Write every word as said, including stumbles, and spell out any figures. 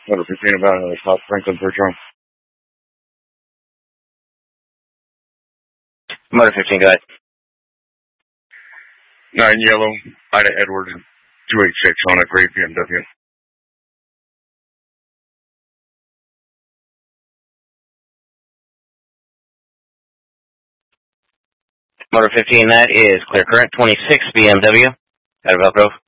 Motor fifteen about uh, South Franklin Bridge Room. Motor fifteen, go ahead. Nine yellow, Ida Edward, two eight six on a gray B M W. Motor fifteen, that is clear current, twenty-six B M W out of Elk Grove.